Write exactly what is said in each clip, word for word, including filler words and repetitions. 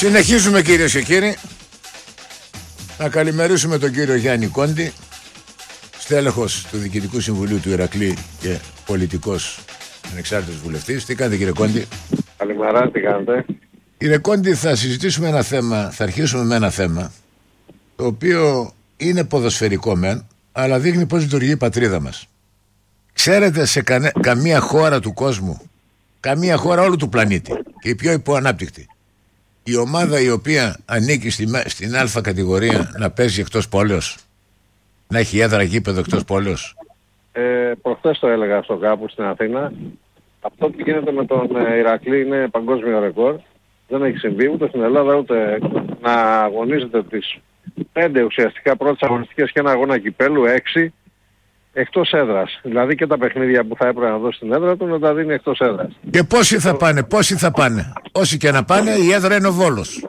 Συνεχίζουμε κυρίες και κύριοι. Να καλημερίσουμε τον κύριο Γιάννη Κόντι, στέλεχος του Διοικητικού Συμβουλίου του Ηρακλή και πολιτικός ανεξάρτητος βουλευτής. Τι κάνετε κύριε Κόντι? Καλημέρα, τι κάνετε? Κύριε Κόντι, θα συζητήσουμε ένα θέμα, θα αρχίσουμε με ένα θέμα το οποίο είναι ποδοσφαιρικό μεν, αλλά δείχνει πώς λειτουργεί η πατρίδα μας. Ξέρετε σε κανε, καμία χώρα του κόσμου, καμία χώρα όλου του πλανήτη και η πιο υποανάπτυκτη, η ομάδα η οποία ανήκει στη, στην Α κατηγορία να παίζει εκτός πόλεως, να έχει έδρα γήπεδο εκτός πόλεως? Ε, προχθές το έλεγα στο κάπου στην Αθήνα. Αυτό που γίνεται με τον Ηρακλή είναι παγκόσμιο ρεκόρ. Δεν έχει συμβεί ούτε στην Ελλάδα ούτε να αγωνίζεται τις πέντε ουσιαστικά πρώτες αγωνιστικές και ένα αγώνα κυπέλου, έξι, εκτός έδρας. Δηλαδή και τα παιχνίδια που θα έπρεπε να δώσει στην έδρα του να τα δίνει εκτός έδρας. Και πόσοι θα πάνε, πόσοι θα πάνε? Όσοι και να πάνε, η έδρα είναι ο Βόλος.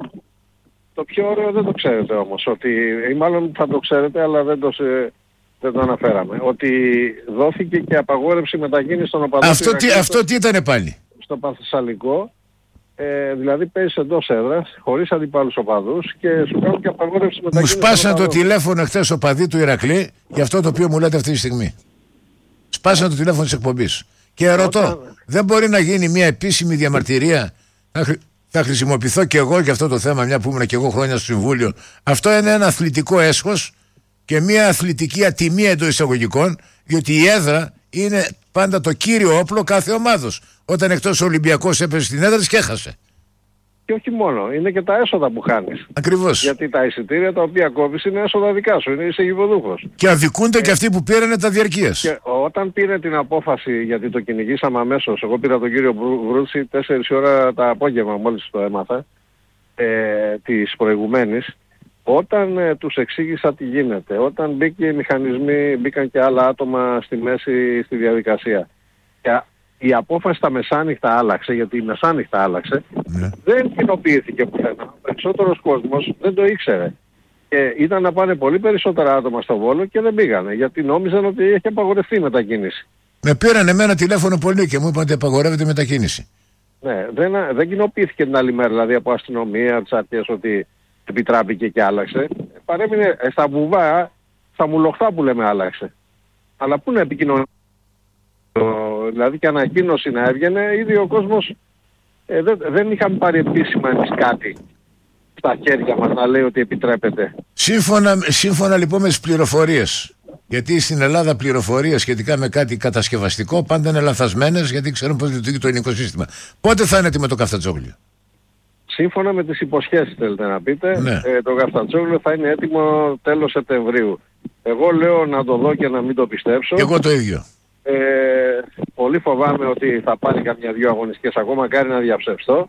Το πιο ωραίο δεν το ξέρετε όμως, ότι, ή μάλλον θα το ξέρετε αλλά δεν το, δεν το αναφέραμε, ότι δόθηκε και απαγόρευση μετακίνησης των οπαδών. Αυτό, τι, αυτό τι ήτανε πάλι? Στο Πανθεσσαλικό, ε, δηλαδή παίζεις εντός έδρας, χωρίς αντιπάλους οπαδούς και σου κάνουν και απαγόρευση μετακίνησης. Μου σπάσαν το τηλέφωνο χτες οπαδοί του Ηρακλή για αυτό το οποίο μου λέτε αυτή τη στιγμή. Σπάσαν το τηλέφωνο της εκπομπής. Και ρωτώ, Όταν... δεν μπορεί να γίνει μια επίσημη διαμαρτυρία? Θα, χρη... θα χρησιμοποιηθώ και εγώ για αυτό το θέμα, μια που ήμουν και εγώ χρόνια στο Συμβούλιο. Αυτό είναι ένα αθλητικό έσχος και μια αθλητική ατιμία εντός εισαγωγικών, διότι η έδρα είναι πάντα το κύριο όπλο κάθε ομάδος. Όταν εκτός ο Ολυμπιακός έπαιζε στην έδρα της και έχασε. Και όχι μόνο, είναι και τα έσοδα που χάνεις. Ακριβώς. Γιατί τα εισιτήρια τα οποία κόβεις είναι έσοδα δικά σου, είναι είσαι γηπεδούχος. Και αδικούνται ε, και αυτοί που πήρανε τα διαρκείας. Και όταν πήρε την απόφαση, γιατί το κυνηγήσαμε αμέσως, εγώ πήρα τον κύριο Βρούτση τέσσερις ώρα τα απόγευμα μόλις το έμαθα, ε, της προηγουμένης, όταν ε, τους εξήγησα τι γίνεται, όταν μπήκε οι μηχανισμοί, μπήκαν και άλλα άτομα στη μέση στη διαδικασία. Και η απόφαση στα μεσάνυχτα άλλαξε, γιατί η μεσάνυχτα άλλαξε, ναι. Δεν κοινοποιήθηκε πουθενά. Ο περισσότερος κόσμος δεν το ήξερε. Και ήταν να πάνε πολύ περισσότερα άτομα στο Βόλο και δεν πήγανε, γιατί νόμιζαν ότι έχει απαγορευτεί η μετακίνηση. Με πήραν εμένα τηλέφωνο πολύ και μου είπαν ότι απαγορεύεται η μετακίνηση. Ναι, δεν, δεν κοινοποιήθηκε την άλλη μέρα, δηλαδή από αστυνομία, τις αρχές, ότι επιτράπηκε και άλλαξε. Παρέμεινε στα βουβά, στα μουλοχτά που λέμε άλλαξε. Αλλά πού να επικοινωνήσει? Δηλαδή και ανακοίνωση να έβγαινε, ήδη ο κόσμος ε, δεν, δεν είχαμε πάρει επίσημα εμείς κάτι στα χέρια μας να λέει ότι επιτρέπεται. Σύμφωνα, σύμφωνα λοιπόν με τις πληροφορίες, γιατί στην Ελλάδα πληροφορίες σχετικά με κάτι κατασκευαστικό πάντα είναι λαθασμένες, γιατί ξέρουν πώς λειτουργεί το ελληνικό σύστημα. Πότε θα είναι έτοιμο το Καφτατζόγλιο? Σύμφωνα με τις υποσχέσεις θέλετε να πείτε, ναι. ε, το Καφτατζόγλιο θα είναι έτοιμο τέλος Σεπτεμβρίου. Εγώ λέω να το δω και να μην το πιστέψω. Και εγώ το ίδιο. Ε, πολύ φοβάμαι ότι θα πάρει καμιά δυο αγωνιστικές ακόμα, μακάρι να διαψευστώ.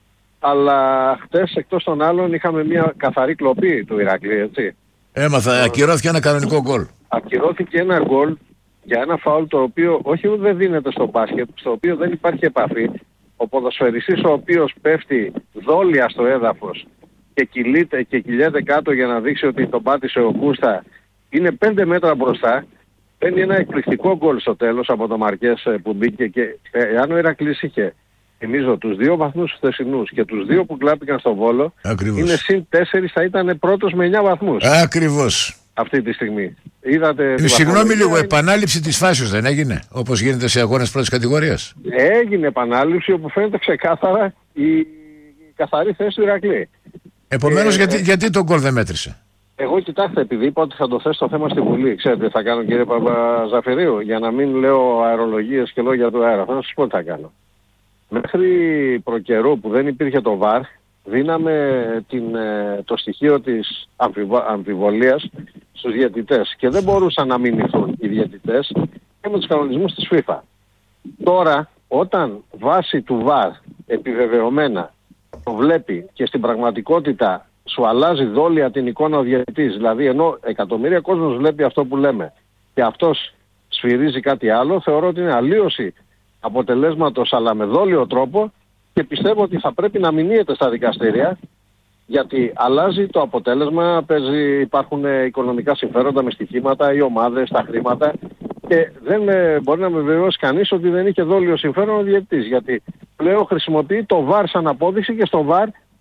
Αλλά χτες εκτός των άλλων είχαμε μια καθαρή κλοπή του Ηρακλή, έτσι. Έμαθα, ακυρώθηκε ένα κανονικό γκολ. Ακυρώθηκε ένα γκολ για ένα φάουλ το οποίο όχι δεν δίνεται στο μπάσκετ, στο οποίο δεν υπάρχει επαφή. Ο ποδοσφαιριστής ο οποίος πέφτει δόλια στο έδαφος και κυλείται και κυλιέται κάτω για να δείξει ότι τον πάτησε ο Κούστα, είναι πέντε μέτρα μπροστά. Παίρνει ένα εκπληκτικό γκολ στο τέλος από το Μαρκές που μπήκε και εάν ο Ηρακλής είχε, θυμίζω, τους δύο βαθμούς χθεσινούς και τους δύο που κλάπηκαν στο Βόλο, ακριβώς, είναι συν τέσσερις, θα ήταν πρώτος με εννιά βαθμούς. Ακριβώς. Αυτή τη στιγμή. Είδατε... Ε, συγγνώμη λίγο, επανάληψη της φάσης δεν έγινε, όπως γίνεται σε αγώνες πρώτης κατηγορίας? Έγινε επανάληψη όπου φαίνεται ξεκάθαρα η καθαρή θέση του Ηρακλή. Επομένως, ε, γιατί, ε, γιατί τον γκολ δεν μέτρησε? Εγώ κοιτάξτε, επειδή είπα ότι θα το θέσω το θέμα στη Βουλή, ξέρετε θα κάνω κύριε Παπαζαφυρίου, για να μην λέω αερολογίες και λόγια του αέρα, θα σας πω τι θα κάνω. Μέχρι προκαιρού που δεν υπήρχε το βαρ, δίναμε την, το στοιχείο της αμφιβο, αμφιβολίας στους διαιτητές και δεν μπορούσαν να μηνυθούν οι διαιτητές και με τους κανονισμούς της FIFA. Τώρα, όταν βάσει του βαρ επιβεβαιωμένα το βλέπει και στην πραγματικότητα σου αλλάζει δόλια την εικόνα ο διαιτητής, δηλαδή ενώ εκατομμύρια κόσμος βλέπει αυτό που λέμε και αυτός σφυρίζει κάτι άλλο, θεωρώ ότι είναι αλλίωση αποτελέσματος αλλά με δόλιο τρόπο και πιστεύω ότι θα πρέπει να μηνύεται στα δικαστήρια γιατί αλλάζει το αποτέλεσμα, παίζει, υπάρχουν οικονομικά συμφέροντα με στοιχήματα, οι ομάδες, τα χρήματα και δεν ε, μπορεί να με βεβαιώσει κανείς ότι δεν είχε δόλιο συμφέρον ο διαιτητής γιατί πλέον χρησιμοποιεί το βαρ σαν απόδειξη και στο βαρ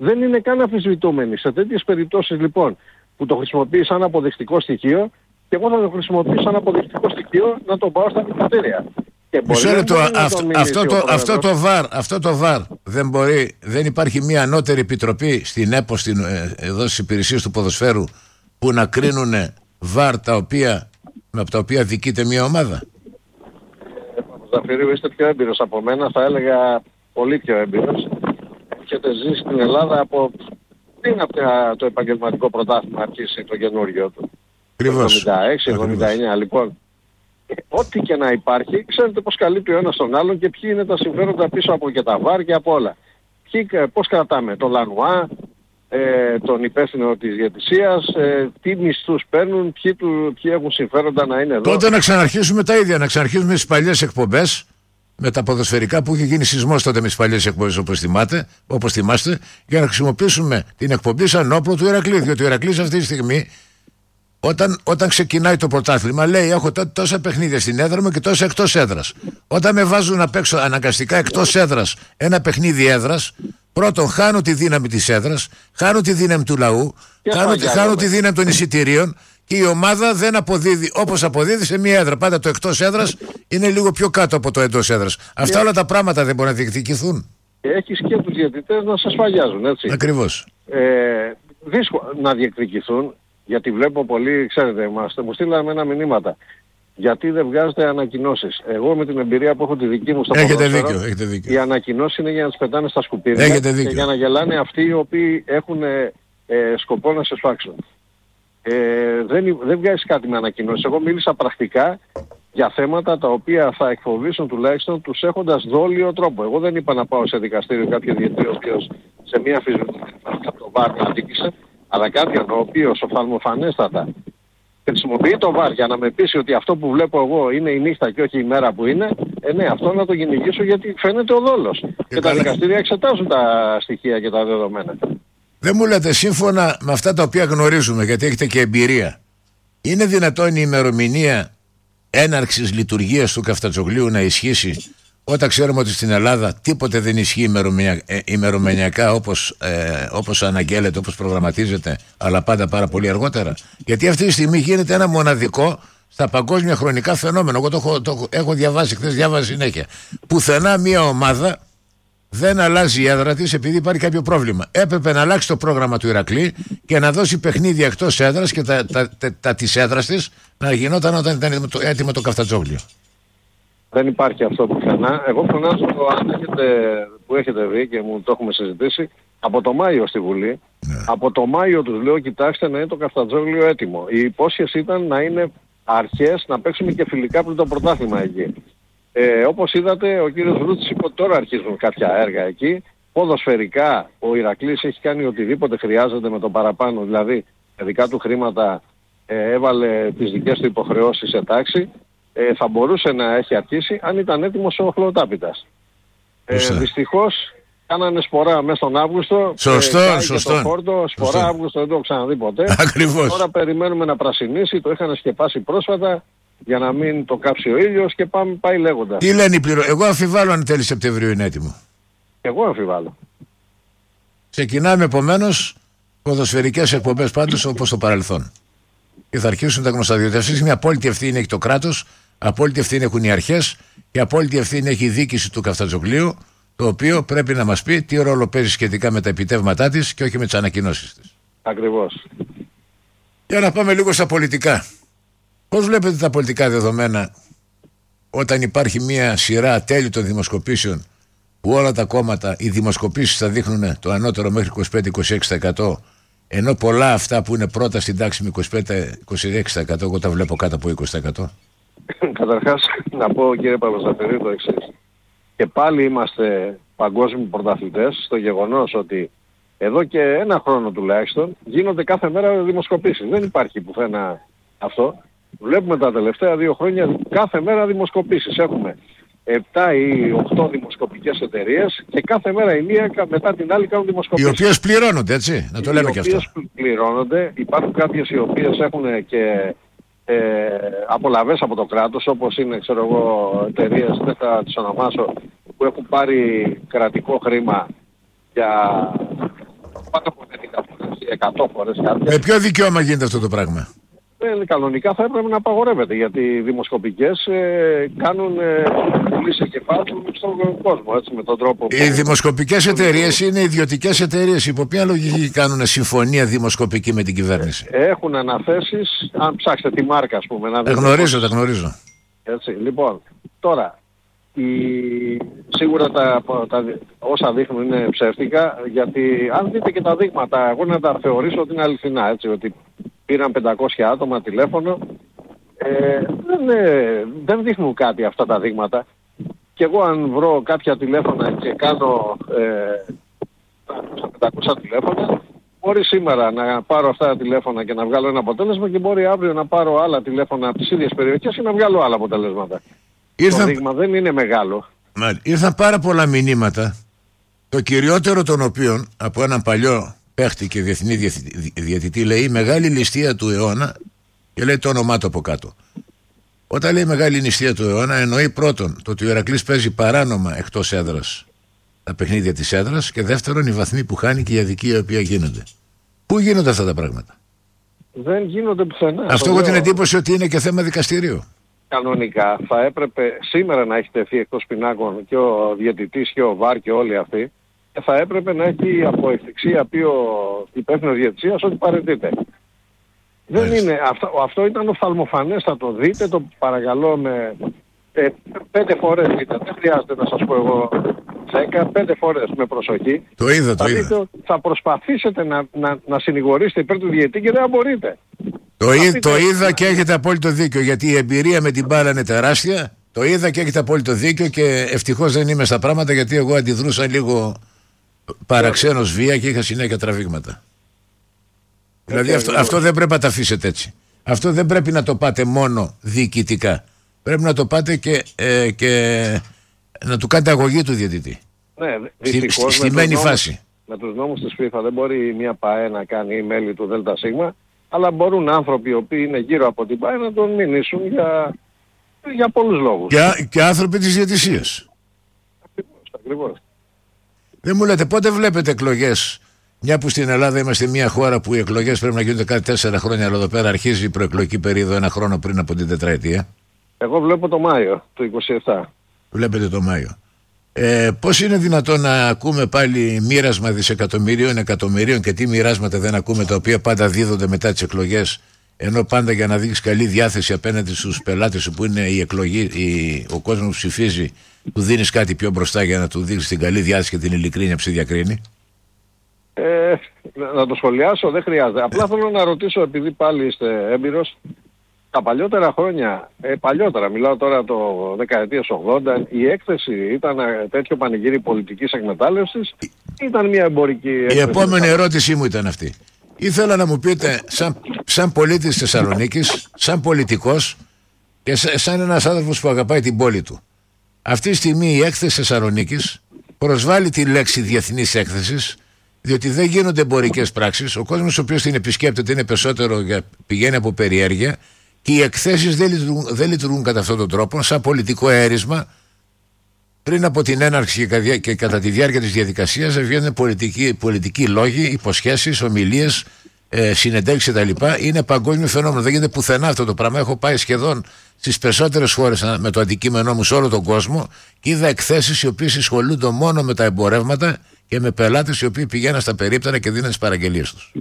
δεν είναι καν αμφισβητούμενη. Σε τέτοιες περιπτώσεις λοιπόν που το χρησιμοποιεί σαν αποδεικτικό στοιχείο, και εγώ θα το χρησιμοποιήσω σαν αποδεικτικό στοιχείο να το πάω στα δικαστήρια. Μισό λεπτό, αυτό, αυτό, το, αυτό, το βαρ, αυτό το βαρ δεν μπορεί, δεν υπάρχει μια ανώτερη επιτροπή στην ΕΠΟ, στην, εδώ στις υπηρεσίες του ποδοσφαίρου, που να κρίνουν βαρ τα οποία, από τα οποία δικείται μια ομάδα? Ζαφυρίου, είστε πιο έμπειρος από μένα, θα έλεγα πολύ πιο έμπειρος. Έχετε ζήσει στην Ελλάδα από πριν από το επαγγελματικό πρωτάθλημα αρχίσει το καινούργιο του. Ακριβώς. εβδομήντα έξι εβδομήντα εννιά λοιπόν. Ό,τι και να υπάρχει, ξέρετε πώς καλύπτει ο ένας τον άλλον και ποιοι είναι τα συμφέροντα πίσω από και τα βάρ και από όλα. Ποιοι, πώς κρατάμε τον Λανουά, ε, τον υπεύθυνο της διαιτησίας, ε, τι μισθούς παίρνουν, ποιοι, του, ποιοι έχουν συμφέροντα να είναι εδώ. Τότε να ξαναρχίσουμε τα ίδια, να ξαναρχίσουμε τις παλιές εκπομπές με τα ποδοσφαιρικά που είχε γίνει σεισμός τότε με τις παλιές εκπομπές, όπως θυμάστε, όπως θυμάστε, για να χρησιμοποιήσουμε την εκπομπή σαν όπλο του Ηρακλή. Διότι ο Ηρακλής αυτή τη στιγμή, Όταν, όταν ξεκινάει το πρωτάθλημα, λέει: έχω τόσα παιχνίδια στην έδρα μου και τόσα εκτός έδρας. Όταν με βάζουν να παίξω αναγκαστικά εκτός έδρας ένα παιχνίδι έδρας, πρώτον χάνω τη δύναμη της έδρας, χάνω τη δύναμη του λαού, χάνω, χάνω τη δύναμη των εισιτηρίων και η ομάδα δεν αποδίδει όπως αποδίδει σε μια έδρα. Πάντα το εκτός έδρας είναι λίγο πιο κάτω από το εντός έδρας. Αυτά όλα τα πράγματα δεν μπορούν να διεκδικηθούν. Έχεις και τους διαιτητές να σας φαλιάζουν, έτσι. Ακριβώς. Ε, δύσκολο να διεκδικηθούν. Γιατί βλέπω πολύ, ξέρετε, μας, μου στείλαμε ένα μηνύματα. Γιατί δεν βγάζετε ανακοινώσεις? Εγώ με την εμπειρία που έχω τη δική μου στο έχετε δίκιο, έχετε δίκιο. Οι ανακοινώσεις είναι για να τις πετάνε στα σκουπίδια έχετε και για να γελάνε αυτοί οι οποίοι έχουν ε, ε, σκοπό να σε σφάξουν. Ε, δεν, δεν βγάζεις κάτι με ανακοινώσεις. Εγώ μίλησα πρακτικά για θέματα τα οποία θα εκφοβήσουν τουλάχιστον τους έχοντας δόλιο τρόπο. Εγώ δεν είπα να πάω σε δικαστήριο κάποιο διαιτητή ο οποίος σε μία αμφισβητούμενη από το βάρ να αδίκησε, αλλά κάποιον ο οποίος οφθαλμοφανέστατα χρησιμοποιεί το βάρ για να με πείσει ότι αυτό που βλέπω εγώ είναι η νύχτα και όχι η μέρα που είναι, ε, ναι, αυτό να το κυνηγήσω γιατί φαίνεται ο δόλος. Και, και τα δικαστήρια εξετάζουν τα στοιχεία και τα δεδομένα. Δεν μου λέτε, σύμφωνα με αυτά τα οποία γνωρίζουμε, γιατί έχετε και εμπειρία, είναι δυνατόν η ημερομηνία έναρξης λειτουργίας του Καφτατζογλίου να ισχύσει, όταν ξέρουμε ότι στην Ελλάδα τίποτε δεν ισχύει ημερομηνια, ε, ημερομηνιακά όπως, ε, όπως αναγγέλλεται, όπως προγραμματίζεται, αλλά πάντα πάρα πολύ αργότερα? Γιατί αυτή τη στιγμή γίνεται ένα μοναδικό στα παγκόσμια χρονικά φαινόμενο. Εγώ το έχω, το έχω διαβάσει, χθες διάβασα συνέχεια. Πουθενά μια ομάδα δεν αλλάζει η έδρα της επειδή υπάρχει κάποιο πρόβλημα. Έπρεπε να αλλάξει το πρόγραμμα του Ηρακλή και να δώσει παιχνίδια εκτός έδρας και τα, τα, τα, τα της έδρας της να γινόταν όταν ήταν έτοιμο το Καφτατζόγλιο. Δεν υπάρχει αυτό πουθενά. Εγώ φωνάζω αν έχετε, που έχετε δει και μου το έχουμε συζητήσει από το Μάιο στη Βουλή. Ναι. Από το Μάιο τους λέω: κοιτάξτε να είναι το Καφτατζόγλιο έτοιμο. Η υπόσχεση ήταν να είναι αρχές να παίξουμε και φιλικά πριν το πρωτάθλημα εκεί. Ε, όπως είδατε, ο κύριος Βρούτης είπε ότι τώρα αρχίζουν κάποια έργα εκεί. Ποδοσφαιρικά ο Ηρακλής έχει κάνει οτιδήποτε χρειάζεται με το παραπάνω. Δηλαδή, δικά του χρήματα ε, έβαλε τις δικές του υποχρεώσεις σε τάξη. Ε, θα μπορούσε να έχει αρχίσει αν ήταν έτοιμος ο Χλωτάπητας. Ε, δυστυχώς κάνανε σπορά μέσα στον Αύγουστο. Σωστό, ε, σωστό. Το Πόρτο, σπορά σωστό. Αύγουστο δεν το έχω ξαναδεί ποτέ. Ακριβώς. Τώρα περιμένουμε να πρασινίσει, το είχαν σκεπάσει πρόσφατα για να μην το κάψει ο ήλιος και πάμε, πάει λέγοντας. Τι λένε οι πληρω... Εγώ αμφιβάλλω αν τέλη Σεπτεμβρίου είναι έτοιμο. Εγώ αμφιβάλλω. Ξεκινάμε επομένως ποδοσφαιρικές εκπομπές πάντως όπως το παρελθόν. Και θα αρχίσουν τα γνωστά. Διότι αυτή τη στιγμή απόλυτη ευθύνη έχει το κράτος, απόλυτη ευθύνη έχουν οι αρχές και απόλυτη ευθύνη έχει η διοίκηση του Καφτατζογλίου, το οποίο πρέπει να μας πει τι ρόλο παίζει σχετικά με τα επιτεύγματά της και όχι με τις ανακοινώσεις της. Ακριβώς. Για να πάμε λίγο στα πολιτικά. Πώς βλέπετε τα πολιτικά δεδομένα όταν υπάρχει μια σειρά ατέλειωτων δημοσκοπήσεων που όλα τα κόμματα, οι δημοσκοπήσεις θα δείχνουν το ανώτερο μέχρι είκοσι πέντε με είκοσι έξι τοις εκατό, ενώ πολλά αυτά που είναι πρώτα στην τάξη με είκοσι πέντε με είκοσι έξι τοις εκατό εγώ τα βλέπω κάτω από είκοσι τοις εκατό. Καταρχάς να πω, κύριε Παπαζαφυρίου, το εξής. Και πάλι είμαστε παγκόσμιοι πρωταθλητές στο γεγονός ότι εδώ και ένα χρόνο τουλάχιστον γίνονται κάθε μέρα δημοσκοπήσεις. Δεν υπάρχει πουθενά αυτό. Βλέπουμε τα τελευταία δύο χρόνια κάθε μέρα δημοσκοπήσεις. Έχουμε επτά ή οκτώ δημοσκοπικές εταιρείες και κάθε μέρα η μία μετά την άλλη κάνουν δημοσκοπήσεις. Οι οποίες πληρώνονται, έτσι, να το λέμε και αυτό. Οι οποίες πληρώνονται. Υπάρχουν κάποιες οι οποίες έχουν και ε, απολαβές από το κράτος, όπως είναι, ξέρω εγώ, εταιρείες, δεν θα τις ονομάσω, που έχουν πάρει κρατικό χρήμα για πάνω από πενήντα φορές ή εκατό φορές κάποια. Με ποιο δικαίωμα γίνεται αυτό το πράγμα? Ε, κανονικά θα έπρεπε να απαγορεύεται, γιατί οι δημοσκοπικές ε, κάνουν ε, πουλής εγκεφάλου στον κόσμο, έτσι, με τον τρόπο. Οι που... δημοσκοπικές εταιρείες είναι ιδιωτικές εταιρείες. Υπό ποια λογική κάνουν συμφωνία δημοσκοπική με την κυβέρνηση? Ε, έχουν αναθέσεις, αν ψάξετε τη μάρκα, ας πούμε. Να τα γνωρίζω, τα γνωρίζω. Έτσι, λοιπόν, τώρα, η... σίγουρα τα, τα, όσα δείχνουν είναι ψεύτικα, γιατί αν δείτε και τα δείγματα, εγώ να τα θεωρήσω ότι είναι αληθινά, έτσι, ότι πήραν πεντακόσια άτομα τηλέφωνο, ε, δεν, ε, δεν δείχνουν κάτι αυτά τα δείγματα. Και εγώ αν βρω κάποια τηλέφωνα και κάνω ε, πεντακόσια τηλέφωνα, μπορεί σήμερα να πάρω αυτά τα τηλέφωνα και να βγάλω ένα αποτέλεσμα και μπορεί αύριο να πάρω άλλα τηλέφωνα από τις ίδιες περιοχές και να βγάλω άλλα αποτελέσματα. Ήρθαν... Το δείγμα δεν είναι μεγάλο. Ήρθαν πάρα πολλά μηνύματα, το κυριότερο των οποίων από έναν παλιό παίχτη και διεθνή διαιτητή λέει μεγάλη ληστεία του αιώνα και λέει το όνομά του από κάτω. Όταν λέει μεγάλη ληστεία του αιώνα εννοεί πρώτον το ότι ο Ηρακλής παίζει παράνομα εκτός έδρας τα παιχνίδια της έδρας και δεύτερον οι βαθμοί που χάνει και η αδικία η οποία γίνονται. Πού γίνονται αυτά τα πράγματα? Δεν γίνονται πουθενά. Αυτό έχω την εντύπωση ότι είναι και θέμα δικαστηρίου. Κανονικά θα έπρεπε σήμερα να έχει τεθεί εκτός πινάκων και ο διαιτητής και ο βαρ και όλοι αυτοί και θα έπρεπε να έχει από ευθυξία πει ο υπεύθυνος διαιτησίας ότι παραιτείται. Δεν είναι, αυτό, αυτό ήταν οφθαλμοφανές, θα το δείτε, το παρακαλώ με ε, πέντε φορές δείτε, δεν χρειάζεται να σας πω εγώ δέκα, πέντε φορές με προσοχή. Το είδα, το θα, είδα. Δείτε, θα προσπαθήσετε να, να, να συνηγορήσετε υπέρ του διαιτητή και δεν μπορείτε. Το, είδα, το είδα και έχετε απόλυτο δίκιο, γιατί η εμπειρία με την μπάλα είναι τεράστια. Το είδα και έχετε απόλυτο δίκιο και ευτυχώς δεν είμαι στα πράγματα, γιατί εγώ αντιδρούσα λίγο παραξένος βία και είχα συνέχεια τραβήγματα. Δηλαδή αυτό, αυτό δεν πρέπει να το αφήσετε έτσι. Αυτό δεν πρέπει να το πάτε μόνο διοικητικά. Πρέπει να το πάτε και, ε, και να του κάνετε αγωγή του διαιτητή. Ναι, στη, στη στημένη φάση. Με τους νόμους της FIFA δεν μπορεί μια ΠΑΕ να κάνει μέλη του ΔΣ, αλλά μπορούν άνθρωποι οι οποίοι είναι γύρω από την ΠΑΕ να τον μηνύσουν για, για πολλούς λόγους. Και, και άνθρωποι της διαιτησίας. Ακριβώς, ακριβώς. Δεν μου λέτε πότε βλέπετε εκλογές? Μια που στην Ελλάδα είμαστε μια χώρα που οι εκλογές πρέπει να γίνονται κάθε τέσσερα χρόνια, αλλά εδώ πέρα αρχίζει η προεκλογική περίοδο ένα χρόνο πριν από την τετραετία. Εγώ βλέπω το Μάιο του είκοσι επτά. Βλέπετε το Μάιο. Ε, πώς είναι δυνατόν να ακούμε πάλι μοίρασμα δισεκατομμυρίων, εκατομμυρίων και τι μοιράσματα δεν ακούμε, τα οποία πάντα δίδονται μετά τις εκλογές, ενώ πάντα για να δείξει καλή διάθεση απέναντι στους πελάτες σου που είναι η εκλογή, η, ο κόσμος που ψηφίζει, του δίνεις κάτι πιο μπροστά για να του δείξεις την καλή διάθεση και την ειλικρίνεια που σε διακρίνει? Ε, να το σχολιάσω δεν χρειάζεται. Απλά θέλω να ρωτήσω, επειδή πάλι είστε έμπειρος, τα παλιότερα χρόνια, ε, παλιότερα, μιλάω τώρα το δεκαετίες ογδόντα, η έκθεση ήταν τέτοιο πανηγύρι πολιτικής εκμετάλλευσης, ήταν μια εμπορική έκθεση? Η επόμενη ερώτησή μου ήταν αυτή. Ήθελα να μου πείτε, σαν, σαν πολίτης της Θεσσαλονίκης, σαν πολιτικός και σαν ένας άνθρωπος που αγαπάει την πόλη του, αυτή τη στιγμή η έκθεση Θεσσαλονίκης προσβάλλει τη λέξη διεθνής έκθεσης, διότι δεν γίνονται εμπορικές πράξεις. Ο κόσμος ο οποίος την επισκέπτεται είναι περισσότερο για, πηγαίνει από περιέργεια, και οι εκθέσεις δεν λειτουργούν, δεν λειτουργούν κατά αυτόν τον τρόπο, σαν πολιτικό αέρισμα. Πριν από την έναρξη και, και κατά τη διάρκεια της διαδικασίας βγαίνουν πολιτικοί, πολιτικοί λόγοι, υποσχέσεις, ομιλίες, ε, συνεντεύξεις κτλ. Είναι παγκόσμιο φαινόμενο. Δεν γίνεται πουθενά αυτό το πράγμα. Έχω πάει σχεδόν στις περισσότερες χώρες με το αντικείμενό μου σε όλο τον κόσμο και είδα εκθέσεις οι οποίες ασχολούνται μόνο με τα εμπορεύματα και με πελάτες οι οποίοι πηγαίναν στα περίπτερα και δίναν τις παραγγελίες τους.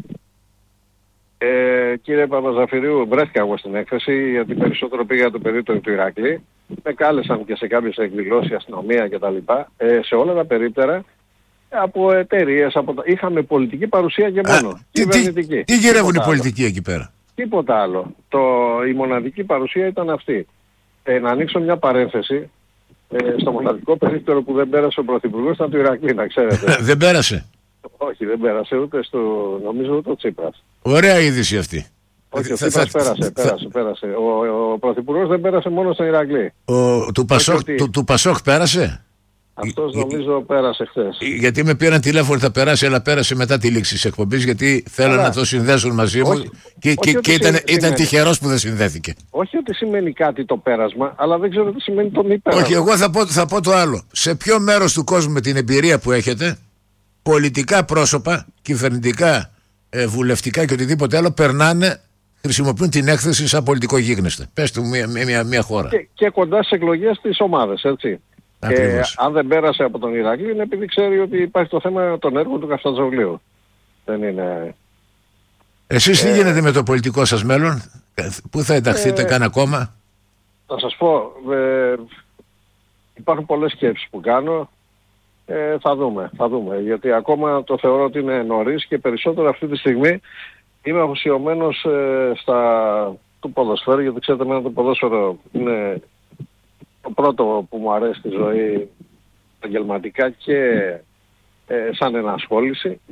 Ε, κύριε Παπαζαφυρίου, βρέθηκα εγώ στην έκθεση, γιατί περισσότερο πήγα το περίπτωμα του Ηρακλή. Με κάλεσαν και σε κάποιες εκδηλώσεις, αστυνομία κτλ. Ε, σε όλα τα περίπτερα από εταιρείες, από τα... είχαμε πολιτική παρουσία και μόνο. Α, τι, τι, τι γυρεύουν οι πολιτικοί εκεί πέρα? Τίποτα άλλο. Το, η μοναδική παρουσία ήταν αυτή. Ε, να ανοίξω μια παρένθεση. Ε, στο μοναδικό περίπτερο που δεν πέρασε ο Πρωθυπουργός ήταν του Ηρακλή, να ξέρετε. Δεν πέρασε? Όχι, δεν πέρασε ούτε στο, νομίζω ούτε ο Τσίπρας. Ωραία είδηση αυτή. Όχι, ο Τσίπρας πέρασε, πέρασε, πέρασε. Ο, ο Πρωθυπουργός δεν πέρασε μόνο στον Ηρακλή. Ο, του, Πασόκ, ότι... του, του Πασόκ πέρασε? Αυτός νομίζω πέρασε χθες. Γιατί με πήραν τηλέφωνο θα περάσει, αλλά πέρασε μετά τη λήξη της εκπομπής, γιατί θέλουν να το συνδέσουν μαζί μου. Όχι, και, όχι και, και ήταν, ήταν τυχερός που δεν συνδέθηκε. Όχι ότι σημαίνει κάτι το πέρασμα, αλλά δεν ξέρω τι σημαίνει το μη πέρασμα. Όχι, εγώ θα πω, θα πω το άλλο. Σε ποιο μέρος του κόσμου με την εμπειρία που έχετε, πολιτικά πρόσωπα κυβερνητικά, ε, βουλευτικά και οτιδήποτε άλλο περνάνε, χρησιμοποιούν την έκθεση σαν πολιτικό γίγνεσθε. Πες του μια, μια, μια χώρα. Και, και κοντά στις εκλογές της ομάδας, έτσι. Και αν δεν πέρασε από τον Ηρακλή είναι επειδή ξέρει ότι υπάρχει το θέμα των έργων του Καφτατζογλίου. Δεν είναι... Εσείς τι ε, γίνεται με το πολιτικό σας μέλλον, πού θα ενταχθείτε, ε, καν ακόμα? Θα σας πω, ε, υπάρχουν πολλές σκέψεις που κάνω, ε, θα δούμε, θα δούμε, γιατί ακόμα το θεωρώ ότι είναι νωρίς και περισσότερο αυτή τη στιγμή είμαι αφοσιωμένος ε, στα του ποδοσφαίρου, γιατί ξέρετε εμένα το ποδόσφαιρο είναι το πρώτο που μου αρέσει στη ζωή επαγγελματικά και ε, σαν ενασχόληση.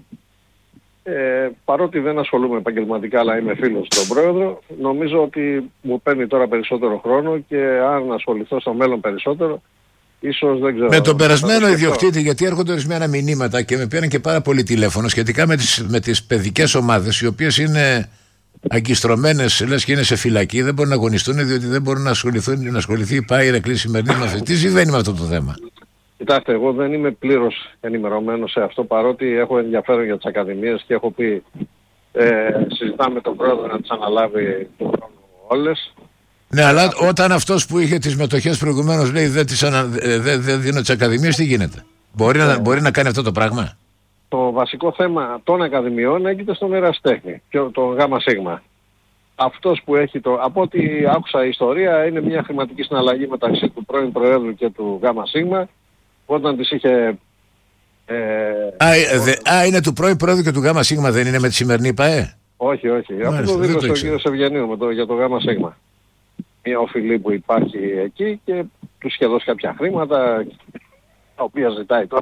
Ε, παρότι δεν ασχολούμαι επαγγελματικά αλλά είμαι φίλος στον πρόεδρο, νομίζω ότι μου παίρνει τώρα περισσότερο χρόνο και αν ασχοληθώ στο μέλλον περισσότερο, ίσως δεν ξέρω. Με τον περασμένο ιδιοκτήτη, γιατί έρχονται ορισμένα μηνύματα και με πήραν και πάρα πολύ τηλέφωνο σχετικά με τις, με τις παιδικές ομάδες, οι οποίες είναι αγκιστρωμένες, λες και είναι σε φυλακή, δεν μπορούν να αγωνιστούν διότι δεν μπορούν να ασχοληθούν, να ασχοληθεί η ΠΑΗ Ηρακλή σημερινή με αυτή. Τι συμβαίνει με αυτό το θέμα? Κοιτάξτε, εγώ δεν είμαι πλήρως ενημερωμένος σε αυτό, παρότι έχω ενδιαφέρον για τις ακαδημίες και έχω πει, ε, συζητάμε με τον πρόεδρο να τις αναλάβει τον χρόνο όλες. Ναι, αλλά όταν αυτός που είχε τις μετοχές προηγουμένως λέει δεν, τις ανα... δεν, δεν δίνω τις ακαδημίες, τι γίνεται? Μπορεί, ε, να, μπορεί να κάνει αυτό το πράγμα? Το βασικό θέμα των ακαδημιών έγκυται στον ερασιτέχνη, τον γάμα σίγμα. Αυτός που έχει το, από ό,τι άκουσα η ιστορία, είναι μια χρηματική συναλλαγή μεταξύ του πρώην Προέδρου και του γάμα σίγμα. Όταν τις είχε... Ε, α, ε, δε, α, είναι του πρώην Πρόεδρου και του γάμα σίγμα, δεν είναι με τη σημερινή ΠΑΕ? Όχι, όχι. Μάλιστα, αυτό το δήλωσε ο κύριος Ευγενίου με το, για το γάμα σίγμα. Μια οφειλή που υπάρχει εκεί και τους είχε δώσει κάποια χρήματα, τα οποία ζητάει τώρα.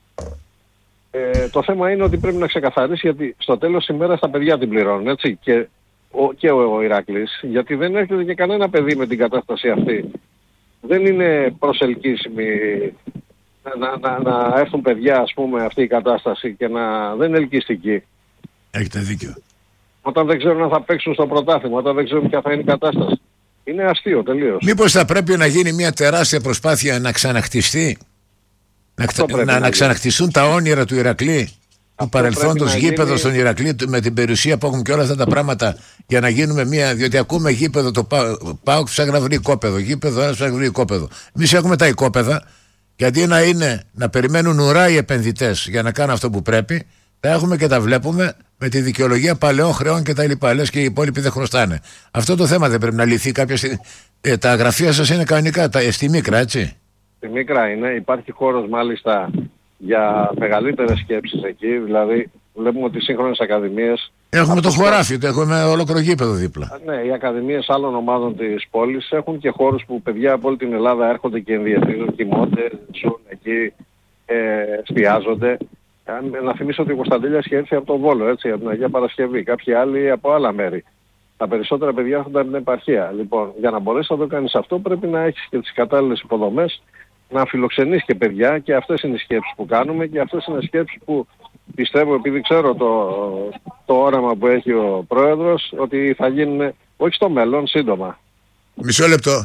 Ε, το θέμα είναι ότι πρέπει να ξεκαθαρίσει, γιατί στο τέλος της ημέρας τα παιδιά την πληρώνουν, έτσι, και ο, και ο, ο Ηρακλής, γιατί δεν έρχεται και κανένα παιδί με την κατάσταση αυτή. Δεν είναι προσελκύσιμη να, να, να έρθουν παιδιά, ας πούμε, αυτή η κατάσταση και να δεν είναι ελκυστική. Έχετε δίκιο. Όταν δεν ξέρουν αν θα παίξουν στο πρωτάθλημα, όταν δεν ξέρουν ποια θα είναι η κατάσταση. Είναι αστείο τελείως. Μήπως θα πρέπει να γίνει μια τεράστια προσπάθεια να ξαναχτιστεί, να, να, να, να ξαναχτιστούν τα όνειρα του Ηρακλή, του παρελθόντος, γήπεδο γίνει... στον Ηρακλή, με την περιουσία που έχουν και όλα αυτά τα πράγματα, για να γίνουμε μια. Διότι ακούμε γήπεδο, το ΠΑΟΚ ψάχνει να βρει οικόπεδο, γήπεδο, ένα ψάχνει να βρει οικόπεδο. Εμείς έχουμε τα οικόπεδα, γιατί να είναι να περιμένουν ουρά οι επενδυτές για να κάνουν αυτό που πρέπει, τα έχουμε και τα βλέπουμε με τη δικαιολογία παλαιών χρεών και τα λοιπά. Λες και οι υπόλοιποι δεν χρωστάνε. Αυτό το θέμα δεν πρέπει να λυθεί κάποια στιγμή? Ε, τα γραφεία σας είναι κανονικά, τα, ε, στη Μίκρα, έτσι? Στη Μίκρα είναι, υπάρχει χώρος μάλιστα για μεγαλύτερες σκέψεις εκεί, δηλαδή βλέπουμε ότι οι σύγχρονες ακαδημίες... Έχουμε το χωράφι, το έχουμε ολόκληρο γήπεδο δίπλα. Ναι, οι ακαδημίες άλλων ομάδων της πόλης έχουν και χώρους που παιδιά από όλη την Ελλάδα έρχονται και ενδιαφέρουν, κοιμώνται, ζουν εκεί, ε, εστιάζονται. Να θυμίσω ότι η Κωνσταντέλια είχε έρθει από τον Βόλο, έτσι, από την Αγία Παρασκευή, κάποιοι άλλοι από άλλα μέρη. Τα περισσότερα παιδιά έρχονται από την επαρχία. Λοιπόν, για να μπορέσεις να το κάνεις αυτό πρέπει να έχεις και τις κατάλληλες υποδομές, να φιλοξενείς και παιδιά, και αυτές είναι οι σκέψεις που κάνουμε και αυτές είναι οι σκέψεις που πιστεύω, επειδή ξέρω το, το όραμα που έχει ο Πρόεδρος, ότι θα γίνουν όχι στο μέλλον, σύντομα. Μισό λεπτό.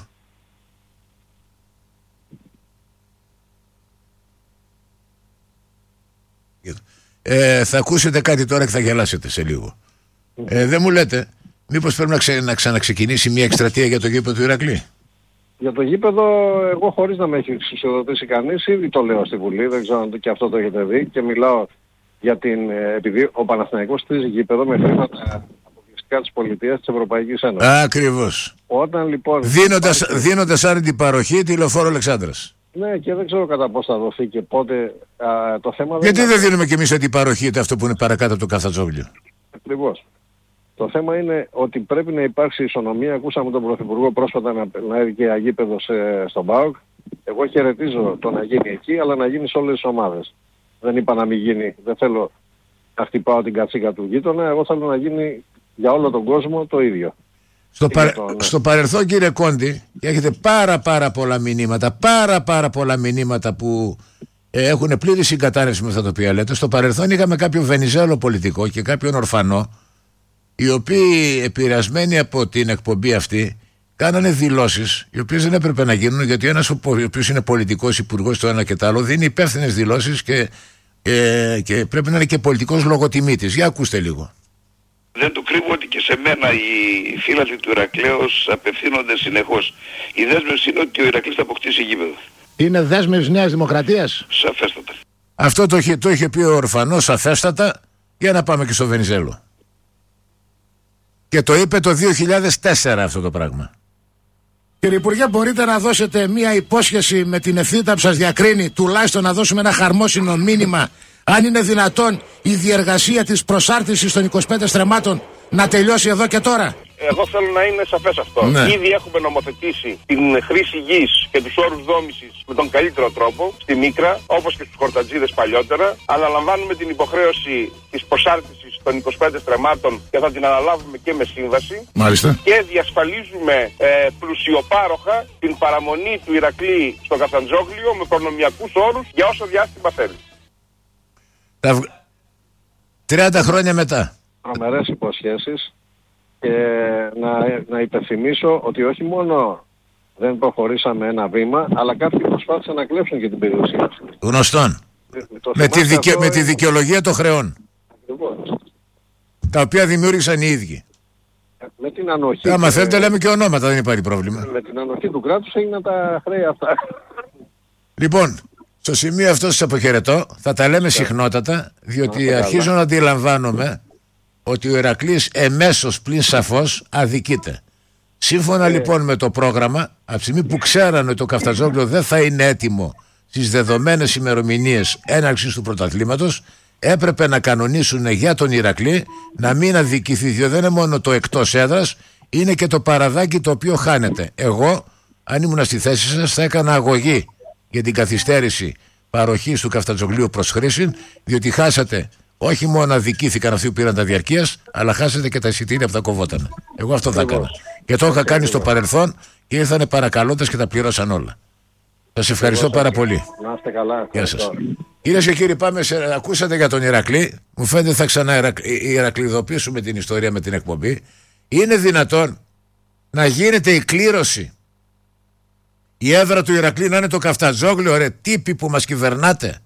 Ε, θα ακούσετε κάτι τώρα και θα γελάσετε σε λίγο. Ε, δεν μου λέτε, μήπως πρέπει να, ξε, να ξαναξεκινήσει μια εκστρατεία για το γήπεδο του Ηρακλή? Για το γήπεδο, εγώ χωρίς να με έχει εξουσιοδοτήσει κανείς, ήδη το λέω στη Βουλή, δεν ξέρω αν και αυτό το έχετε δει, και μιλάω για την, επειδή ο Παναθηναϊκός στηρίζει γήπεδο με χρήματα αποκλειστικά της πολιτείας της Ευρωπαϊκής Ένωσης. Ακριβώς. Όταν λοιπόν... Δίνοντας, υπάρχει... δίνοντας άρνητη παροχή τη Λεωφόρο Αλεξάνδρας. Ναι, και δεν ξέρω κατά πώς θα δοθεί και πότε. Α, το θέμα Γιατί δεν, δεν δίνουμε κι εμείς την παροχή, είτε αυτό που είναι παρακάτω από το Καφτατζόγλιο? Ακριβώς. Το θέμα είναι ότι πρέπει να υπάρξει ισονομία. Ακούσαμε τον Πρωθυπουργό πρόσφατα να, να έδικε αγίπεδο στον ΠΑΟΚ. Εγώ χαιρετίζω το να γίνει εκεί, αλλά να γίνει σε όλες τις ομάδες. Δεν είπα να μην γίνει. Δεν θέλω να χτυπάω την κατσίκα του γείτονα. Εγώ θέλω να γίνει για όλο τον κόσμο το ίδιο. Στο, παρε... τον... στο παρελθόν, κύριε Κόντι, και έχετε πάρα πάρα πολλά μηνύματα, πάρα πάρα πολλά μηνύματα που ε, έχουν πλήρη συγκατάρρευση με αυτά τα οποία λέτε. Στο παρελθόν είχαμε κάποιο Βενιζέλο πολιτικό και κάποιον ορφανό, οι οποίοι επηρεασμένοι από την εκπομπή αυτή κάνανε δηλώσεις οι οποίες δεν έπρεπε να γίνουν, γιατί ένας ο οποίος είναι πολιτικός υπουργός το ένα και το άλλο δίνει υπεύθυνες δηλώσεις και ε, και πρέπει να είναι και πολιτικός λογοτιμήτης. Για ακούστε λίγο. Δεν το κρύβω ότι και σε μένα οι φίλαθλοι του Ηρακλέως απευθύνονται συνεχώς. Η δέσμευση είναι ότι ο Ηρακλής θα αποκτήσει γήπεδο. Είναι δέσμευση Νέας Δημοκρατίας. Σαφέστατα. Αυτό το είχε, το είχε πει ο Ορφανός σαφέστατα, για να πάμε και στο Βενιζέλο. Και το είπε το δύο χιλιάδες τέσσερα αυτό το πράγμα. Κύριε Υπουργέ, μπορείτε να δώσετε μία υπόσχεση με την ευθύτητα που σας διακρίνει, τουλάχιστον να δώσουμε ένα χαρμόσυνο μήνυμα, αν είναι δυνατόν η διεργασία της προσάρτησης των είκοσι πέντε στρεμμάτων να τελειώσει εδώ και τώρα? Εγώ θέλω να είναι σαφές αυτό. Ναι. Ήδη έχουμε νομοθετήσει την χρήση γης και τους όρους δόμησης με τον καλύτερο τρόπο στη Μίκρα, όπως και στους χορτατζίδες παλιότερα. Αναλαμβάνουμε την υποχρέωση της προσάρτησης των είκοσι πέντε στρεμμάτων και θα την αναλάβουμε και με σύμβαση. Μάλιστα. Και διασφαλίζουμε ε, πλουσιοπάροχα την παραμονή του Ηρακλή στο Καφταντζόγλιο με προνομιακούς όρους για όσο διάστημα θέλει. τριάντα χρόνια μετά. Τρομερές υποσχέσεις. Και να, να υπενθυμίσω ότι όχι μόνο δεν προχωρήσαμε ένα βήμα, αλλά κάποιοι προσπάθησαν να κλέψουν και την περιουσία αυτή. Γνωστόν. Με τη, δικαι... με τη δικαιολογία των χρεών. Ακριβώς. Τα οποία δημιούργησαν οι ίδιοι. Με την ανοχή. Άμα θέλετε λέμε και ονόματα, δεν υπάρχει πρόβλημα. Με την ανοχή του κράτους έγιναν τα χρέη αυτά. Λοιπόν, στο σημείο αυτό σας αποχαιρετώ. Θα τα λέμε συχνότατα, διότι αρχίζω να αντιλαμβάνομαι ότι ο Ηρακλής εμέσως πλην σαφώς αδικείται. Σύμφωνα ε. λοιπόν με το πρόγραμμα, από τη στιγμή που ξέρανε ότι το Καφτατζόγλιο δεν θα είναι έτοιμο στις δεδομένες ημερομηνίες έναρξης του πρωταθλήματος, έπρεπε να κανονίσουν για τον Ηρακλή να μην αδικηθεί, διότι δεν είναι μόνο το εκτός έδρας, είναι και το παραδάκι το οποίο χάνεται. Εγώ, αν ήμουν στη θέση σας, θα έκανα αγωγή για την καθυστέρηση παροχής του Καφτατζογλίου προς χρήση, διότι χάσατε. Όχι μόνο αδικήθηκαν αυτοί που πήραν τα διαρκείας, αλλά χάσατε και τα εισιτήρια που τα κοβότανε. Εγώ αυτό θα έκανα. Και το είχα κάνει στο παρελθόν και ήρθανε παρακαλώντας και τα πλήρωσαν όλα. Σας ευχαριστώ πάρα πολύ. Να είστε καλά. Γεια σας. Κυρίες και κύριοι, πάμε σε... ακούσατε για τον Ηρακλή. Μου φαίνεται θα ξανά ηρακλειδοποιήσουμε την ιστορία με την εκπομπή. Είναι δυνατόν να γίνεται η κλήρωση, η έδρα του Ηρακλή να είναι το Καφτατζόγλιο, ρε τύποι που μας κυβερνάτε?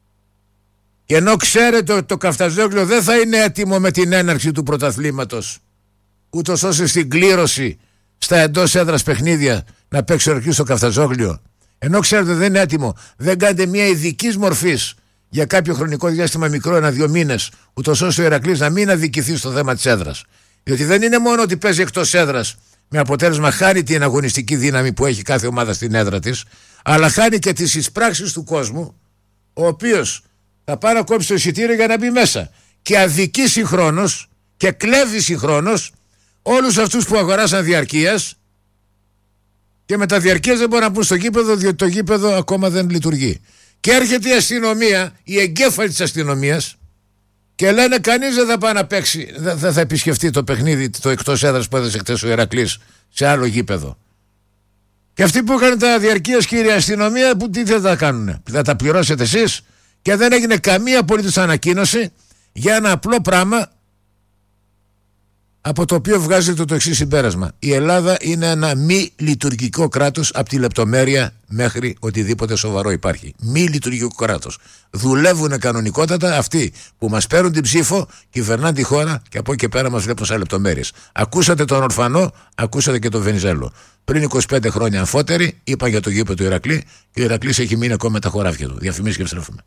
Και ενώ ξέρετε ότι το Καφτατζόγλιο δεν θα είναι έτοιμο με την έναρξη του πρωταθλήματος, ούτως ώστε στην κλήρωση στα εντός έδρας παιχνίδια να παίξει ο Ηρακλής στο Καφτατζόγλιο, ενώ ξέρετε δεν είναι έτοιμο, δεν κάνετε μια ειδικής μορφής για κάποιο χρονικό διάστημα μικρό, ένα-δύο μήνες, ούτως ώστε ο Ηρακλής να μην αδικηθεί στο θέμα της έδρας. Διότι δεν είναι μόνο ότι παίζει εκτός έδρας, με αποτέλεσμα χάνει την αγωνιστική δύναμη που έχει κάθε ομάδα στην έδρα της, αλλά χάνει και τις εισπράξεις του κόσμου, ο οποίος θα πάει να κόψει το εισιτήριο για να μπει μέσα. Και αδικεί συγχρόνως και κλέβει συγχρόνως όλους αυτούς που αγοράσαν διαρκείας και με τα διαρκείας δεν μπορούν να μπουν στο γήπεδο, διότι το γήπεδο ακόμα δεν λειτουργεί. Και έρχεται η αστυνομία, η εγκέφαλη της αστυνομίας, και λένε κανείς δεν θα πάει να παίξει, δεν θα επισκεφτεί το παιχνίδι, το εκτός έδρας που έδωσε χτες ο Ηρακλής σε άλλο γήπεδο. Και αυτοί που έκαναν τα διαρκείας, κύριε αστυνομία, που τι θα τα κάνουνε? Θα τα πληρώσετε εσείς? Και δεν έγινε καμία απολύτως ανακοίνωση για ένα απλό πράγμα, από το οποίο βγάζεται το εξής συμπέρασμα. Η Ελλάδα είναι ένα μη λειτουργικό κράτος από τη λεπτομέρεια μέχρι οτιδήποτε σοβαρό υπάρχει. Μη λειτουργικό κράτος. Δουλεύουν κανονικότατα αυτοί που μας παίρνουν την ψήφο, κυβερνάνε τη χώρα και από εκεί και πέρα μας βλέπουν σαν λεπτομέρειες. Ακούσατε τον Ορφανό, ακούσατε και τον Βενιζέλο. Πριν είκοσι πέντε χρόνια αμφότεροι είπαν για το γήπεδο του Ηρακλή και ο Ηρακλής έχει μείνει ακόμα με τα χωράφια του. Διαφημίσεις και επιστρέφουμε.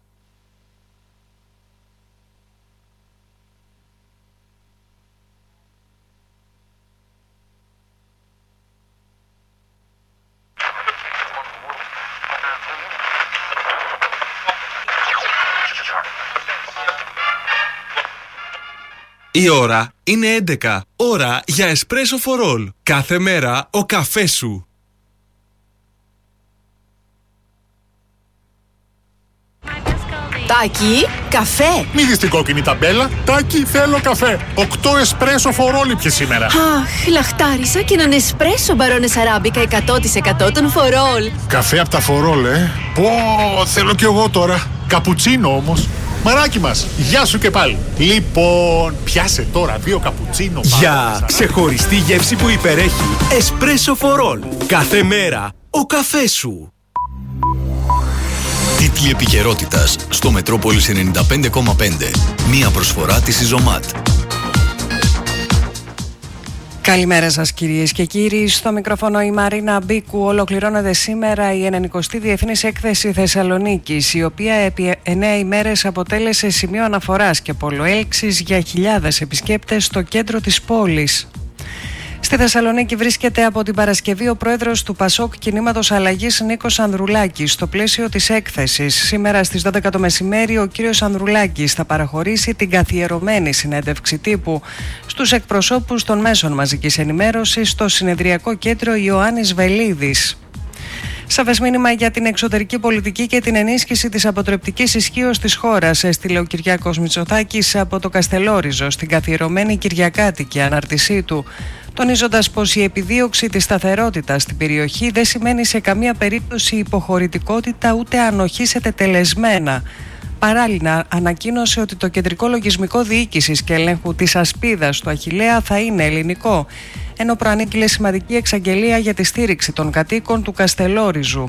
Η ώρα είναι έντεκα. Ώρα για Espresso for All. Κάθε μέρα ο καφές σου. Τάκη, καφέ. Μη δεις την κόκκινη ταμπέλα. Τάκη, θέλω καφέ. Οκτώ Espresso for All ήπιες σήμερα. Αχ, λαχτάρισα και έναν Espresso Barones Arabica εκατό τοις εκατό των for All. Καφέ από τα for All, ε. Πω, θέλω κι εγώ τώρα. Καπουτσίνο όμως. Μαράκι μας, γεια σου και πάλι. Λοιπόν, πιάσε τώρα δύο καπουτσίνο. Για ξεχωριστή γεύση που υπερέχει. Espresso for All. Κάθε μέρα ο καφές σου. Τίτλοι επικαιρότητας στο Μετρόπολης ενενήντα πέντε κόμμα πέντε. Μία προσφορά της Ιζωμάτ. Καλημέρα σας κυρίες και κύριοι. Στο μικρόφωνο η Μαρίνα Μπίκου. Ολοκληρώνεται σήμερα η ενενηκοστή Διεθνής Έκθεση Θεσσαλονίκης, η οποία επί εννέα ημέρες αποτέλεσε σημείο αναφοράς και πολλοέλξης για χιλιάδες επισκέπτες στο κέντρο της πόλης. Στη Θεσσαλονίκη βρίσκεται από την Παρασκευή ο πρόεδρος του Πασόκ Κινήματος Αλλαγής Νίκος Ανδρουλάκης. Στο πλαίσιο της έκθεσης, σήμερα στις δώδεκα το μεσημέρι, ο κύριος Ανδρουλάκης θα παραχωρήσει την καθιερωμένη συνέντευξη τύπου στους εκπροσώπους των μέσων μαζικής ενημέρωσης στο συνεδριακό κέντρο Ιωάννης Βελίδης. Σαφές μήνυμα για την εξωτερική πολιτική και την ενίσχυση της αποτρεπτικής ισχύως της χώρας έστειλε ο Κυριάκος Μητσοτάκης από το Καστελόριζο στην καθιερωμένη κυριακάτικη ανάρτησή του, τονίζοντας πως η επιδίωξη της σταθερότητας στην περιοχή δεν σημαίνει σε καμία περίπτωση υποχωρητικότητα ούτε ανοχή σε τετελεσμένα. Παράλληλα, ανακοίνωσε ότι το κεντρικό λογισμικό διοίκησης και ελέγχου της ασπίδας του Αχιλλέα θα είναι ελληνικό, ενώ προανήγγειλε σημαντική εξαγγελία για τη στήριξη των κατοίκων του Καστελόριζου.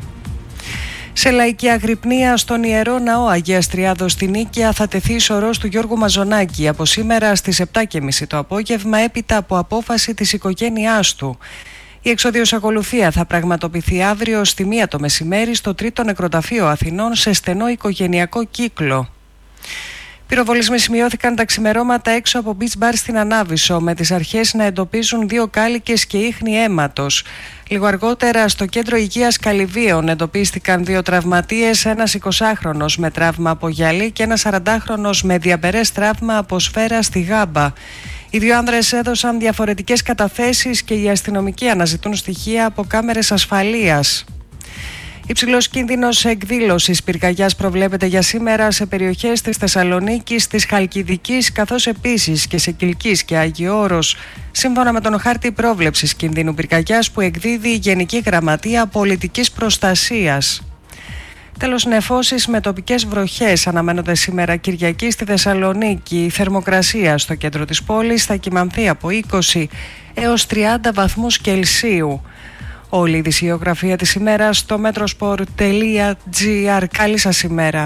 Σε λαϊκή αγρυπνία στον Ιερό Ναό Αγίας Τριάδος στην Νίκαια θα τεθεί η σωρός του Γιώργου Μαζονάκη από σήμερα στις επτά και μισή το απόγευμα, έπειτα από απόφαση της οικογένειάς του. Η εξόδιος ακολουθία θα πραγματοποιηθεί αύριο στη μία το μεσημέρι στο τρίτο νεκροταφείο Αθηνών σε στενό οικογενειακό κύκλο. Πυροβολισμοί σημειώθηκαν τα ξημερώματα έξω από beach bar στην Ανάβησο, με τις αρχές να εντοπίζουν δύο κάλικες και ίχνη αίματος. Λίγο αργότερα στο κέντρο υγείας Καλυβίων εντοπίστηκαν δύο τραυματίες, ένας εικοσάχρονος με τραύμα από γυαλί και ένας σαραντάχρονος με διαμπερές τραύμα από σφαίρα στη γάμπα. Οι δύο άνδρες έδωσαν διαφορετικές καταθέσεις και οι αστυνομικοί αναζητούν στοιχεία από κάμερες ασφαλείας. Υψηλός κίνδυνος εκδήλωσης πυρκαγιάς προβλέπεται για σήμερα σε περιοχές της Θεσσαλονίκης, της Χαλκιδικής, καθώς επίσης και σε Κιλκής και Άγιο Όρος, σύμφωνα με τον χάρτη πρόβλεψης κινδύνου πυρκαγιάς που εκδίδει η Γενική Γραμματεία Πολιτικής Προστασίας. Τέλος, νεφώσεις με τοπικές βροχές αναμένονται σήμερα Κυριακή στη Θεσσαλονίκη. Η θερμοκρασία στο κέντρο της πόλης θα κυμανθεί από είκοσι έως τριάντα βαθμούς Κελσίου. Όλη η ειδησιογραφία της ημέρας στο metrosport τελεία gr. Καλή σας ημέρα.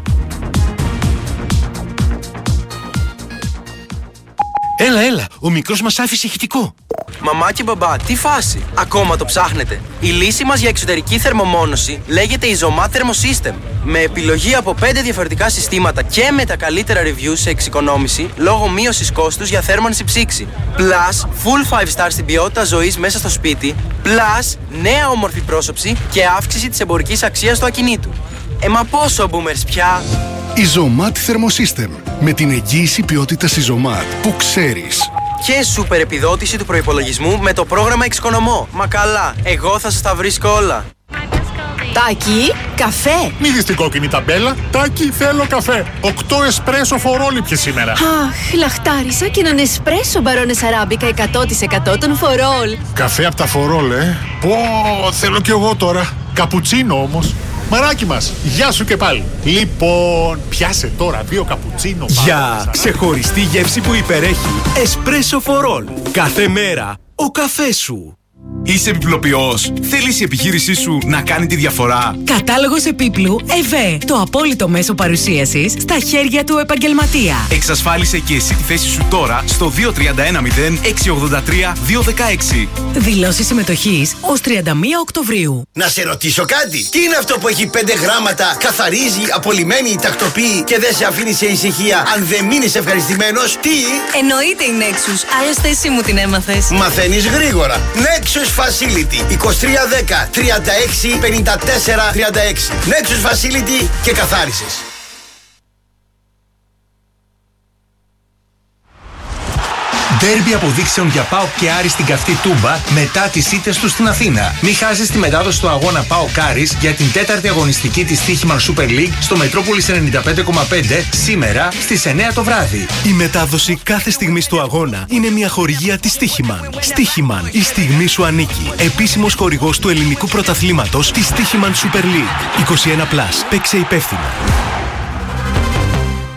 Έλα, έλα, ο μικρός μας άφησε ηχητικό. Μαμά και μπαμπά, τι φάση, ακόμα το ψάχνετε? Η λύση μας για εξωτερική θερμομόνωση λέγεται Izomat Thermosystem. Με επιλογή από πέντε διαφορετικά συστήματα και με τα καλύτερα reviews σε εξοικονόμηση λόγω μείωσης κόστους για θέρμανση ψήξη. Plus, full five star στην ποιότητα ζωής μέσα στο σπίτι. Plus, νέα όμορφη πρόσωψη και αύξηση της εμπορικής αξίας του ακινήτου. Ε, μα πόσο boomers πια! Izomat Thermosystem. Με την εγγύηση ποιότητας Izomat που ξέρεις. Και σούπερ επιδότηση του προϋπολογισμού με το πρόγραμμα Εξοικονομώ. Μα καλά, εγώ θα σας τα βρίσκω όλα. Τάκη, καφέ. Μη δεις την κόκκινη ταμπέλα. Τάκη, θέλω καφέ. Οκτώ εσπρέσο φορόληπιες σήμερα. Αχ, λαχτάρισα και έναν εσπρέσο μπαρόνες αράμπικα εκατό τοις εκατό των φορόλ. Καφέ από τα φορόλ, ε. Πω, θέλω κι εγώ τώρα. Καπουτσίνο όμως. Μαράκι μας, γεια σου και πάλι. Λοιπόν, πιάσε τώρα δύο καπουτσίνο. Για ξεχωριστή γεύση που υπερέχει Espresso for All. Κάθε μέρα ο καφές σου. Είσαι επιπλοποιός. Θέλεις η επιχείρησή σου να κάνει τη διαφορά. Κατάλογος επίπλου ΕΒΕ. Το απόλυτο μέσο παρουσίασης στα χέρια του επαγγελματία. Εξασφάλισε και εσύ τη θέση σου τώρα στο δύο τρία ένα μηδέν έξι ογδόντα τρία δύο ένα έξι. Δηλώσεις συμμετοχής ως τριάντα μία Οκτωβρίου. Να σε ρωτήσω κάτι. Τι είναι αυτό που έχει πέντε γράμματα, καθαρίζει, απολυμμένη, τακτοποιεί και δεν σε αφήνει σε ησυχία αν δεν μείνεις ευχαριστημένος? Τι? Εννοείται η Nexus. Άλλωστε εσύ μου την έμαθες. Μαθαίνεις γρήγορα. Nexus Facility είκοσι τρία δέκα τριάντα έξι πενήντα τέσσερα τριάντα έξι. Nexus Facility και καθάρισες. Ντέρμπι αποδείξεων για ΠΑΟΚ και Άρη στην καυτή Τούμπα μετά τις ήττες του στην Αθήνα. Μη χάσεις τη μετάδοση του αγώνα ΠΑΟΚ Άρης για την τέταρτη αγωνιστική της Στίχημαν Super League στο Μετρόπολης ενενήντα πέντε κόμμα πέντε σήμερα στις εννέα το βράδυ. Η μετάδοση κάθε στιγμής του αγώνα είναι μια χορηγία της Στίχημαν. Στίχημαν, η στιγμή σου ανήκει. Επίσημος χορηγός του ελληνικού πρωταθλήματος της Στίχημαν Super League. είκοσι ένα συν. Παίξε υπεύθυνα.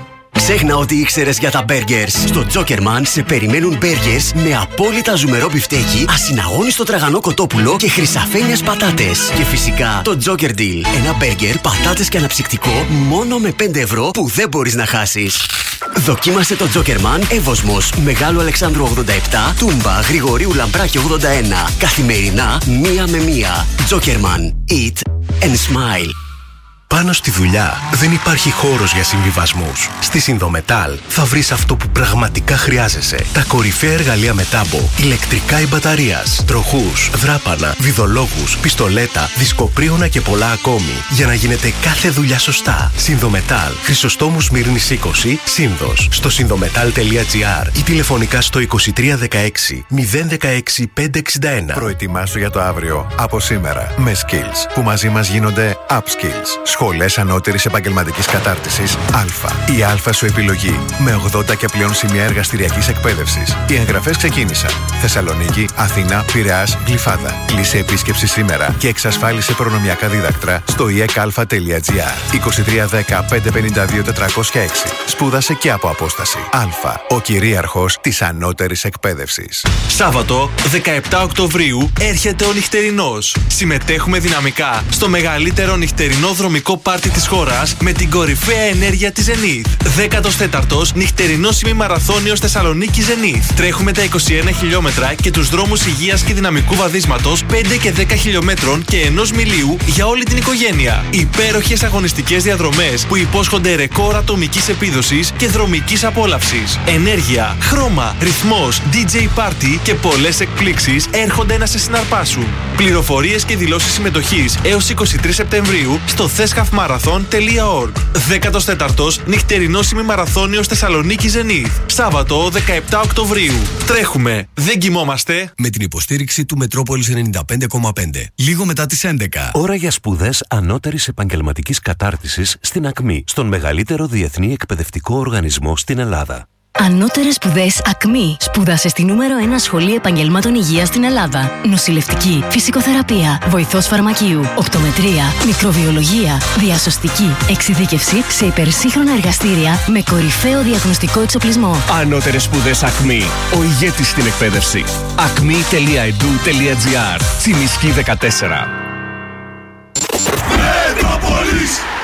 Ξέχνα ό,τι ήξερες για τα μπέργκερς. Στο Jokerman σε περιμένουν μπέργκερς με απόλυτα ζουμερό μπιφτέκι, ασυναγώνιστο τραγανό κοτόπουλο και χρυσαφένιες πατάτες. Και φυσικά το Joker Deal. Ένα μπέργκερ, πατάτες και αναψυκτικό μόνο με πέντε ευρώ που δεν μπορείς να χάσεις. Δοκίμασε το Jokerman Εύωσμος, Μεγάλου Αλεξάνδρου ογδόντα επτά, Τούμπα, Γρηγορίου Λαμπράκη ογδόντα ένα. Καθημερινά, μία με μία. Jokerman. Eat and smile. Πάνω στη δουλειά δεν υπάρχει χώρος για συμβιβασμούς. Στη Συνδομετάλ θα βρεις αυτό που πραγματικά χρειάζεσαι. Τα κορυφαία εργαλεία με τάμπο, ηλεκτρικά ή μπαταρίας, τροχούς, δράπανα, βιδολόγους, πιστολέτα, δισκοπρίωνα και πολλά ακόμη. Για να γίνεται κάθε δουλειά σωστά. Συνδομετάλ, Χρυσοστόμου Σμύρνης είκοσι, Σύνδος. Στο συνδομετάλ τελεία τζι άρ ή τηλεφωνικά στο είκοσι τρία δεκαέξι μηδέν δεκαέξι πεντακόσια εξήντα ένα. Προετοιμάσου για το αύριο από σήμερα με Skills, που μαζί μας γίνονται Upskills. Σχολές ανώτερης επαγγελματικής κατάρτισης Α. Η Α σου επιλογή. Με ογδόντα και πλέον σημεία εργαστηριακής εκπαίδευσης. Οι εγγραφές ξεκίνησαν. Θεσσαλονίκη, Αθήνα, Πειραιάς, Γλυφάδα. Κλείσε επίσκεψη σήμερα και εξασφάλισε προνομιακά δίδακτρα στο ι εκ α τελεία τζι άρ. είκοσι τρία δέκα πεντακόσια πενήντα δύο τετρακόσια έξι. Σπούδασε και από απόσταση. Α. Ο κυρίαρχος της ανώτερης εκπαίδευσης. Σάββατο δεκαεπτά Οκτωβρίου έρχεται ο νυχτερινός. Συμμετέχουμε δυναμικά στο μεγαλύτερο νυχτερινό δρομικό πάρτι της χώρας με την κορυφαία ενέργεια της Zenith. δέκατος τέταρτος νυχτερινός ημιμαραθώνιος Θεσσαλονίκη Zenith. Τρέχουμε τα είκοσι ένα χιλιόμετρα και τους δρόμους υγείας και δυναμικού βαδίσματος πέντε και δέκα χιλιόμετρων και ενός μιλίου για όλη την οικογένεια. Υπέροχες αγωνιστικές διαδρομές που υπόσχονται ρεκόρ ατομικής επίδοσης και δρομικής απόλαυσης. Ενέργεια, χρώμα, ρυθμός, ντι τζέι πάρτι και πολλές εκπλήξεις έρχονται να σε συναρπάσουν. Πληροφορίες και δηλώσεις συμμετοχής έως είκοσι τρεις Σεπτεμβρίου στο θέσχαφμαραθών τελεία ορg. δέκατος τέταρτος νυχτερινός ημιμαραθώνιος Θεσσαλονίκη Zenith. Σάββατο δεκαεπτά Οκτωβρίου. Τρέχουμε, δεν κοιμόμαστε. Με την υποστήριξη του Μετρόπολης ενενήντα πέντε κόμμα πέντε. Λίγο μετά τις έντεκα. Ώρα για σπουδές ανώτερης επαγγελματικής κατάρτισης στην ΑΚΜΗ, στον μεγαλύτερο διεθνή εκπαιδευτικό οργανισμό στην Ελλάδα. Ανώτερες σπουδές ΑΚΜΗ. Σπούδασε στη νούμερο ένα σχολή επαγγελμάτων υγείας στην Ελλάδα. Νοσηλευτική, φυσικοθεραπεία, βοηθός φαρμακείου, οπτομετρία, μικροβιολογία, διασωστική, εξειδίκευση σε υπερσύγχρονα εργαστήρια με κορυφαίο διαγνωστικό εξοπλισμό. Ανώτερες σπουδές ΑΚΜΗ. Ο ηγέτης στην εκπαίδευση. ακμη τελεία e d u τελεία g r. Τσιμισκή δεκατέσσερα. Μετρόπολης.